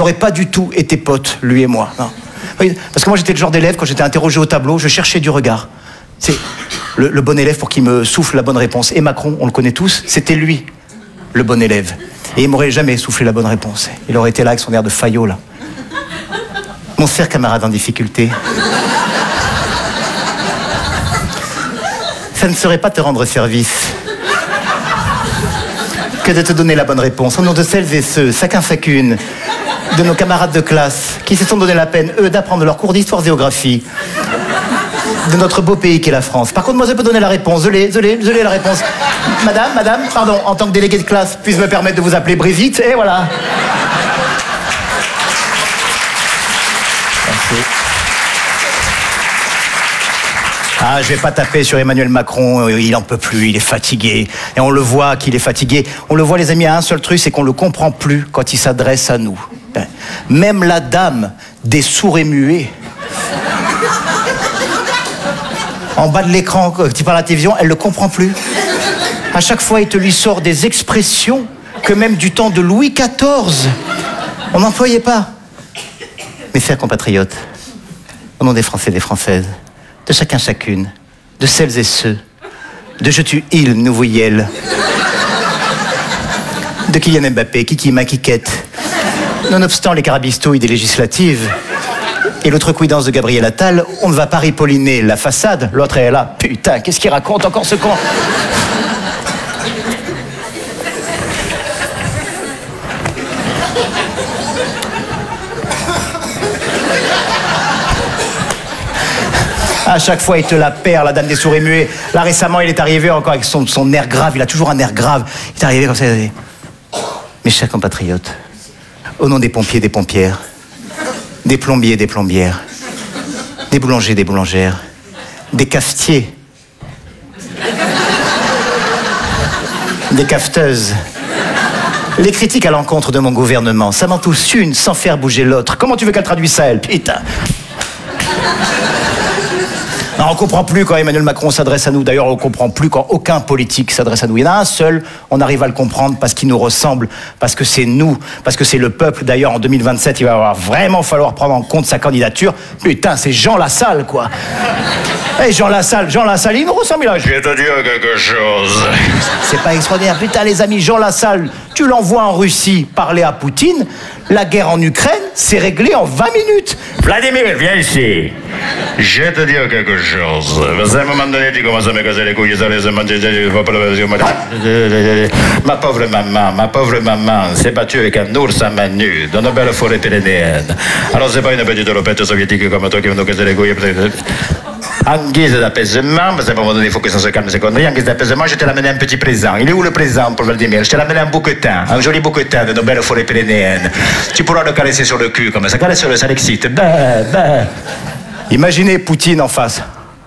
n'aurait pas du tout été potes, lui et moi. Non. Oui, parce que moi, j'étais le genre d'élève, quand j'étais interrogé au tableau, je cherchais du regard. C'est le bon élève pour qu'il me souffle la bonne réponse. Et Macron, on le connaît tous, c'était lui, le bon élève. Et il m'aurait jamais soufflé la bonne réponse. Il aurait été là avec son air de faillot, là. Mon cher camarade en difficulté, ça ne serait pas te rendre service que de te donner la bonne réponse au nom de celles et ceux, chacune, de nos camarades de classe qui se sont donné la peine, eux, d'apprendre leur cours d'histoire-géographie de notre beau pays qu'est la France. Par contre, moi, je peux donner la réponse. Je l'ai la réponse. Madame, pardon, en tant que délégué de classe, puis-je me permettre de vous appeler Brigitte, et voilà. Merci. Ah, je vais pas taper sur Emmanuel Macron, il en peut plus, il est fatigué. Et on le voit qu'il est fatigué. On le voit, les amis, à un seul truc, c'est qu'on le comprend plus quand il s'adresse à nous. Même la dame des sourds et muets, en bas de l'écran, quand il parle à la télévision, elle le comprend plus. À chaque fois, il te lui sort des expressions que même du temps de Louis XIV, on n'employait pas. Mes chers compatriotes, au nom des Français et des Françaises, de chacune, de celles et ceux, de Je tue il, nouveau Yel, de Kylian Mbappé, Kiki Maquiquette, nonobstant les carabistouilles des législatives et l'outrecuidance de Gabriel Attal, on ne va pas ripolliner la façade. L'autre est là, putain, qu'est-ce qu'il raconte encore ce con? À chaque fois, il te la perd, la dame des sourds et muets. Là, récemment, il est arrivé encore avec son air grave. Il a toujours un air grave. Il est arrivé comme ça. Il a dit, mes chers compatriotes, au nom des pompiers, des pompières, des plombiers, des plombières, des boulangers, des boulangères, des cafetiers, des cafeteuses, les critiques à l'encontre de mon gouvernement, ça m'en touche une sans faire bouger l'autre. Comment tu veux qu'elle traduise ça, elle, putain? Non, on ne comprend plus quand Emmanuel Macron s'adresse à nous. D'ailleurs, on ne comprend plus quand aucun politique s'adresse à nous. Il y en a un seul, on arrive à le comprendre parce qu'il nous ressemble, parce que c'est nous, parce que c'est le peuple. D'ailleurs, en 2027, il va vraiment falloir prendre en compte sa candidature. Putain, c'est Jean Lassalle, quoi. Hey, Jean Lassalle, il nous ressemble. Il a... Je vais te dire quelque chose. C'est pas extraordinaire. Putain, les amis, Jean Lassalle, tu l'envoies en Russie parler à Poutine. La guerre en Ukraine, c'est réglé en 20 minutes. Vladimir, viens ici. Je vais te dire quelque chose. À un moment donné, tu commences à me casser les couilles. Ma pauvre maman s'est battue avec un ours à main nue dans une belle forêt pyrénéenne. Alors, c'est pas une petite lopette soviétique comme toi qui va nous casser les couilles. En guise d'apaisement, parce qu'à un moment donné, il faut que ça se calme ces conneries. En guise d'apaisement, je t'ai amené un petit présent. Il est où le présent pour Vladimir? Je t'ai amené un bouquetin, un joli bouquetin de nos belles forêts pyrénéennes. Tu pourras le caresser sur le cul, comme ça. Caresse-le, ça l'excite. Imaginez Poutine en face.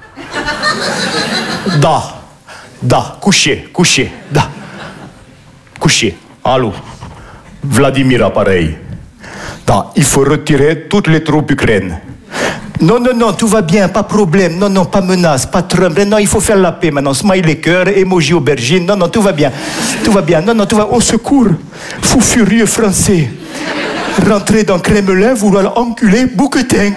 Couché. Allô, Vladimir appareil. Il faut retirer toutes les troupes ukrainiennes. Non, tout va bien, pas problème. Non, pas menace, pas Trump. Non, il faut faire la paix maintenant. Smiley cœur, emoji aubergine. Non, tout va bien. Non, tout va... Au secours, fou furieux français. Rentrer dans Kremlin, vouloir enculer Bouquetin.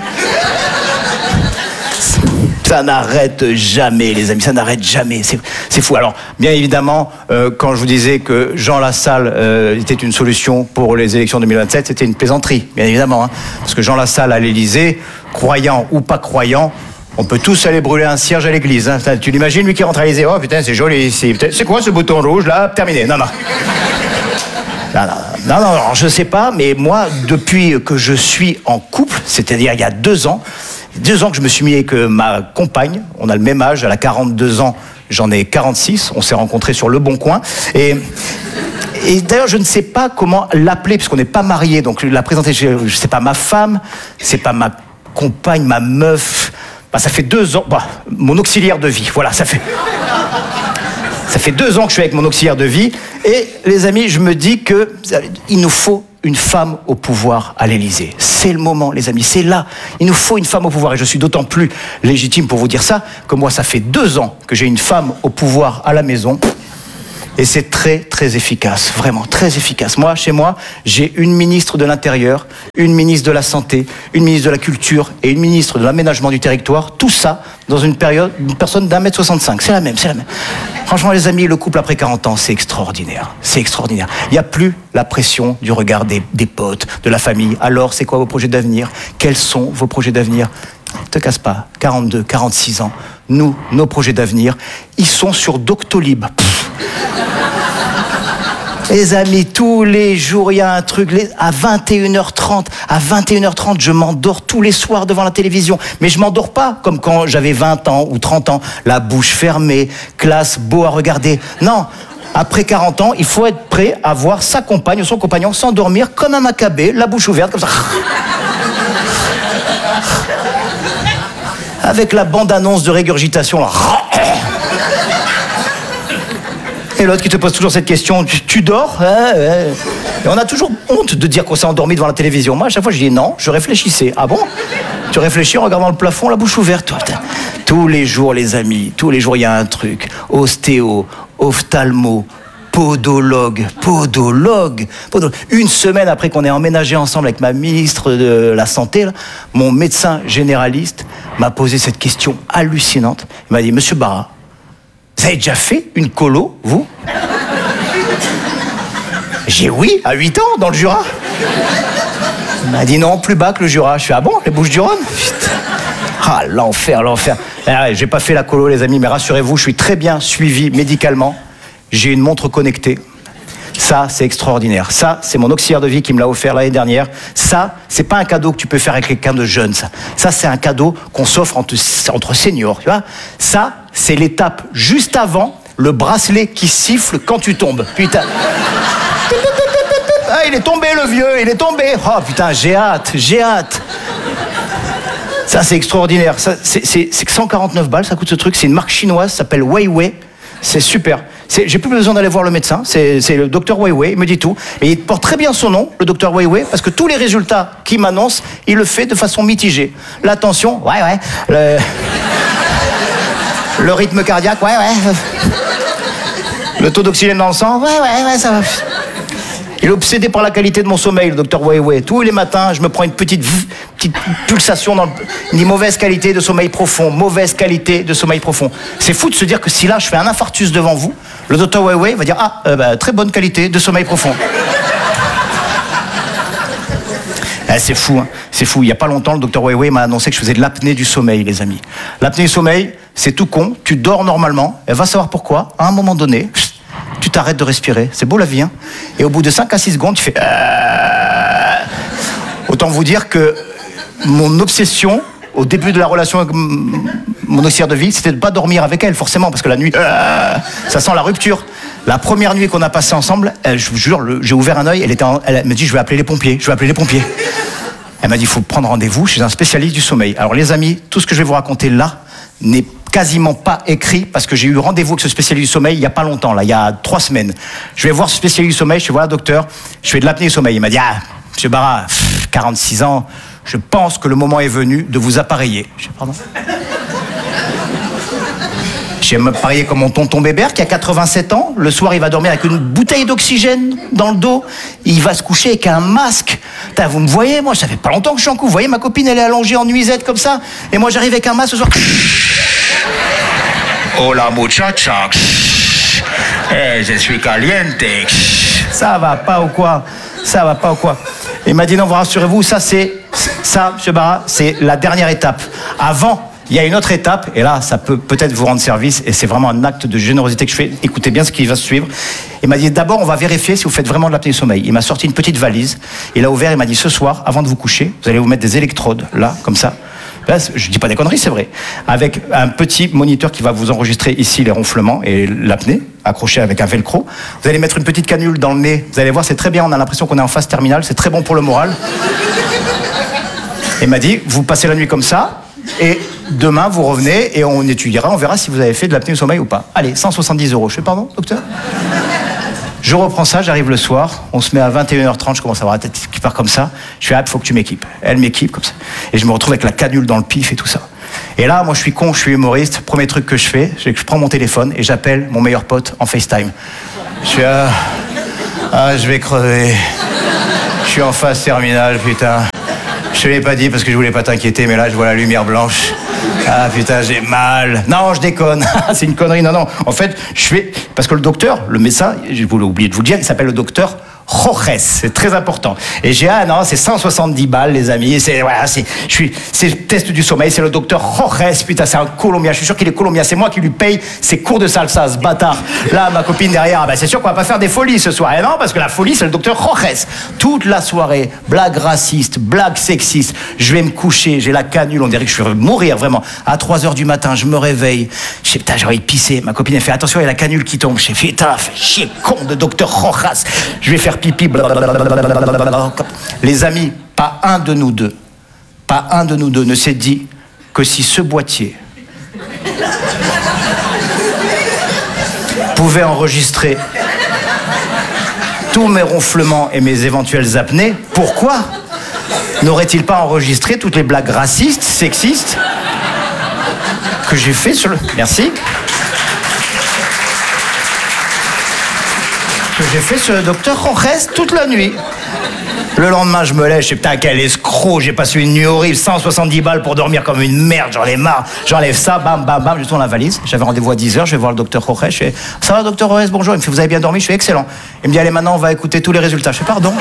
Ça n'arrête jamais, les amis, ça n'arrête jamais. C'est fou. Alors, bien évidemment, quand je vous disais que Jean Lassalle était une solution pour les élections 2027, c'était une plaisanterie, bien évidemment. Hein, parce que Jean Lassalle à l'Élysée, croyant ou pas croyant, on peut tous aller brûler un cierge à l'église. Hein. Tu l'imagines, lui qui rentre à l'Élysée, oh putain, c'est joli ici. C'est quoi ce bouton rouge là? Terminé. Non. Non, je sais pas, mais moi, depuis que je suis en couple, c'est-à-dire il y a 2 ans, 2 ans que je me suis mis avec ma compagne, on a le même âge, elle a 42 ans, j'en ai 46, on s'est rencontrés sur Le Bon Coin, et d'ailleurs je ne sais pas comment l'appeler, puisqu'on n'est pas mariés, donc la présenter, je sais pas, ma femme, c'est pas ma compagne, ma meuf, ça fait 2 ans, mon auxiliaire de vie, voilà, ça fait 2 ans que je suis avec mon auxiliaire de vie, et les amis, je me dis qu'il nous faut une femme au pouvoir à l'Élysée. C'est le moment, les amis, c'est là. Il nous faut une femme au pouvoir, et je suis d'autant plus légitime pour vous dire ça, que moi, ça fait 2 ans que j'ai une femme au pouvoir à la maison. Et c'est très, très efficace, vraiment très efficace. Moi, chez moi, j'ai une ministre de l'Intérieur, une ministre de la Santé, une ministre de la Culture et une ministre de l'Aménagement du Territoire. Tout ça dans une personne d'1m65. C'est la même. Franchement, les amis, le couple après 40 ans, c'est extraordinaire. C'est extraordinaire. Il n'y a plus la pression du regard des potes, de la famille. Alors, c'est quoi vos projets d'avenir? Quels sont vos projets d'avenir? Ne te casse pas, 42, 46 ans. Nous, nos projets d'avenir, ils sont sur Doctolib. Les amis, tous les jours, il y a un truc. À 21h30, je m'endors tous les soirs devant la télévision. Mais je m'endors pas comme quand j'avais 20 ans ou 30 ans, la bouche fermée, classe, beau à regarder. Non, après 40 ans, il faut être prêt à voir sa compagne ou son compagnon s'endormir comme un macabé, la bouche ouverte, comme ça. Avec la bande-annonce de régurgitation, là. Et l'autre qui te pose toujours cette question, tu dors? Et on a toujours honte de dire qu'on s'est endormi devant la télévision. Moi, à chaque fois, je dis non, je réfléchissais. Ah bon? Tu réfléchis en regardant le plafond, la bouche ouverte, toi. Tous les jours, les amis, tous les jours, il y a un truc. Ostéo, ophtalmo, podologue. Une semaine après qu'on ait emménagé ensemble avec ma ministre de la Santé, là, mon médecin généraliste m'a posé cette question hallucinante. Il m'a dit, Monsieur Barra, vous avez déjà fait une colo, vous? J'ai oui, à 8 ans, dans le Jura. Il m'a dit non, plus bas que le Jura. Je fais, ah bon, les Bouches-du-Rhône? Ah, l'enfer. Ah, j'ai pas fait la colo, les amis, mais rassurez-vous, je suis très bien suivi médicalement. J'ai une montre connectée. Ça, c'est extraordinaire. Ça, c'est mon auxiliaire de vie qui me l'a offert l'année dernière. Ça, c'est pas un cadeau que tu peux faire avec quelqu'un de jeune, ça. Ça, c'est un cadeau qu'on s'offre entre seniors, tu vois. Ça, c'est l'étape juste avant le bracelet qui siffle quand tu tombes. Putain. Ah, il est tombé, le vieux, il est tombé. Oh, putain, j'ai hâte. Ça, c'est extraordinaire. Ça, c'est 149 balles, ça coûte ce truc. C'est une marque chinoise, ça s'appelle Weiwei. C'est super. J'ai plus besoin d'aller voir le médecin. C'est le docteur Weiwei, il me dit tout. Et il porte très bien son nom, le docteur Weiwei, parce que tous les résultats qu'il m'annonce, il le fait de façon mitigée. La tension, ouais. Le rythme cardiaque, ouais. Le taux d'oxygène dans le sang, ouais, ça va. Il est obsédé par la qualité de mon sommeil, le docteur Weiwei. Tous les matins, je me prends une petite pulsation dans il dit mauvaise qualité de sommeil profond. C'est fou de se dire que si là, je fais un infarctus devant vous, le docteur Weiwei va dire très bonne qualité de sommeil profond. C'est fou, hein. C'est fou. Il n'y a pas longtemps, le docteur Weiwei m'a annoncé que je faisais de l'apnée du sommeil, les amis. L'apnée du sommeil, c'est tout con. Tu dors normalement. Elle va savoir pourquoi. À un moment donné, tu t'arrêtes de respirer. C'est beau la vie, hein. Et au bout de 5 à 6 secondes, tu fais... Autant vous dire que mon obsession, au début de la relation avec mon auxiliaire de vie, c'était de ne pas dormir avec elle, forcément, parce que la nuit, ça sent la rupture. La première nuit qu'on a passée ensemble, je vous jure, j'ai ouvert un œil, elle m'a dit, je vais appeler les pompiers. Elle m'a dit, il faut prendre rendez-vous chez un spécialiste du sommeil. Alors les amis, tout ce que je vais vous raconter là n'est quasiment pas écrit, parce que j'ai eu rendez-vous avec ce spécialiste du sommeil il n'y a pas longtemps, là, il y a 3 semaines. Je vais voir ce spécialiste du sommeil, je fais, voilà docteur, je fais de l'apnée du sommeil. Il m'a dit, monsieur Barra, 46 ans, je pense que le moment est venu de vous appareiller. Je dis, pardon? Je vais m'appareiller comme mon tonton Bébert qui a 87 ans. Le soir, il va dormir avec une bouteille d'oxygène dans le dos. Il va se coucher avec un masque. Putain, vous me voyez, moi, ça fait pas longtemps que je suis en couple. Vous voyez, ma copine, elle est allongée en nuisette comme ça. Et moi, j'arrive avec un masque ce soir. Hola muchacha. Je suis caliente. Ça va pas ou quoi? Il m'a dit non, rassurez-vous, ça, monsieur Barra, c'est la dernière étape. Avant, il y a une autre étape, et là, ça peut peut-être vous rendre service, et c'est vraiment un acte de générosité que je fais. Écoutez bien ce qui va se suivre. Il m'a dit, d'abord, on va vérifier si vous faites vraiment de l'apnée du sommeil. Il m'a sorti une petite valise, il a ouvert, il m'a dit, ce soir, avant de vous coucher, vous allez vous mettre des électrodes, là, comme ça. Là, je dis pas des conneries, c'est vrai. Avec un petit moniteur qui va vous enregistrer ici les ronflements et l'apnée, accroché avec un velcro. Vous allez mettre une petite canule dans le nez. Vous allez voir, c'est très bien, on a l'impression qu'on est en phase terminale, c'est très bon pour le moral. Il m'a dit, vous passez la nuit comme ça, et demain, vous revenez et on étudiera, on verra si vous avez fait de l'apnée du sommeil ou pas. Allez, 170 €. Je fais pardon, docteur? Je reprends ça, j'arrive le soir, on se met à 21h30, je commence à avoir la tête qui part comme ça. Je fais, faut que tu m'équipes. Elle m'équipe comme ça. Et je me retrouve avec la canule dans le pif et tout ça. Et là, moi, je suis con, je suis humoriste. Premier truc que je fais, c'est que je prends mon téléphone et j'appelle mon meilleur pote en FaceTime. Je suis je vais crever. Je suis en phase terminale, putain. Je te l'ai pas dit parce que je voulais pas t'inquiéter, mais là, je vois la lumière blanche. Ah, putain, j'ai mal. Non, je déconne. C'est une connerie. Non. En fait, parce que le docteur, le médecin, je voulais oublier de vous le dire, il s'appelle le docteur Rojes, c'est très important. Et j'ai c'est 170 balles, les amis. C'est le test du sommeil. C'est le docteur Rojes. Putain, c'est un Colombien. Je suis sûr qu'il est Colombien. C'est moi qui lui paye ses cours de salsa, ce bâtard. Là, ma copine derrière, c'est sûr qu'on va pas faire des folies ce soir. Et non, parce que la folie, c'est le docteur Rojes. Toute la soirée, blague raciste, blague sexiste. Je vais me coucher, j'ai la canule. On dirait que je vais mourir vraiment. À 3h du matin, je me réveille. Je sais, putain, j'ai envie de pisser. Ma copine, elle fait attention, il y a la canule qui tombe. J'ai fait, putain, fais chier, con de docteur Rojas. Je vais faire pipi, blablabla. Les amis, pas un de nous deux ne s'est dit que si ce boîtier pouvait enregistrer tous mes ronflements et mes éventuelles apnées, pourquoi n'aurait-il pas enregistré toutes les blagues racistes, sexistes que j'ai fait sur le... Merci. Que j'ai fait sur le docteur Rojes toute la nuit. Le lendemain, je me lève, je sais, putain, quel escroc, j'ai passé une nuit horrible, 170 balles pour dormir comme une merde, j'en ai marre. J'enlève ça, bam, bam, bam, je tourne la valise. J'avais rendez-vous à 10h, je vais voir le docteur Rojes. Je fais, ça va, docteur Rojes, bonjour. Il me fait, vous avez bien dormi? Je fais, excellent. Il me dit, allez, maintenant, on va écouter tous les résultats. Je fais, pardon.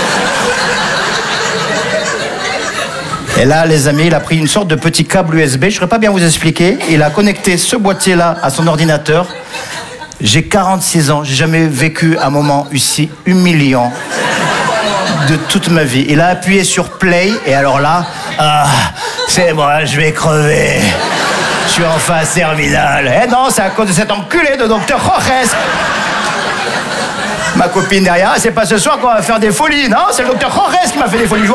Et là, les amis, il a pris une sorte de petit câble USB, je ne saurais pas bien vous expliquer. Il a connecté ce boîtier-là à son ordinateur. J'ai 46 ans, j'ai jamais vécu un moment aussi humiliant de toute ma vie. Il a appuyé sur play et alors là, c'est moi, je vais crever. Je suis en phase terminale. Eh non, c'est à cause de cet enculé de docteur Rojes. Ma copine derrière, c'est pas ce soir qu'on va faire des folies, non? C'est le docteur Rojes qui m'a fait des folies.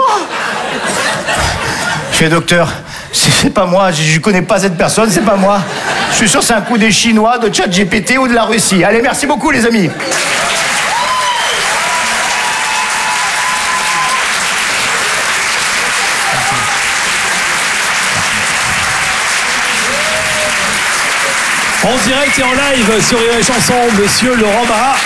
Je fais, docteur, c'est pas moi, je connais pas cette personne, c'est pas moi. Je suis sûr que c'est un coup des Chinois, de ChatGPT ou de la Russie. Allez, merci beaucoup, les amis. En direct et en live sur Rire et Chanson, monsieur Laurent Barra.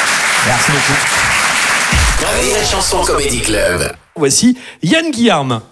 Merci beaucoup. Rire et Chanson Comedy Club. Voici Yann Guillarme.